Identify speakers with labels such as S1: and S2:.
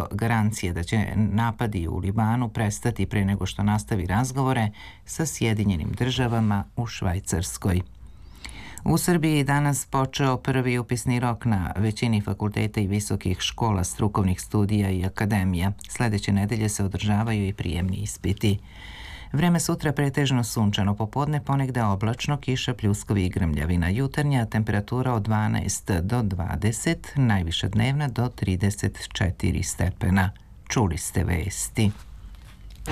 S1: do garancije da će napadi u Libanu prestati pre nego što nastavi razgovore sa Sjedinjenim državama u Švajcarskoj. U Srbiji je danas počeo prvi upisni rok na većini fakulteta i visokih škola strukovnih studija i akademija. Sledeće nedelje se održavaju i prijemni ispiti. Vreme sutra pretežno sunčano, popodne ponegde oblačno, kiša, pljuskovi i grmljavina. Jutarnja temperatura od 12 do 20, najviša dnevna do 34 stepena. Čuli ste vesti.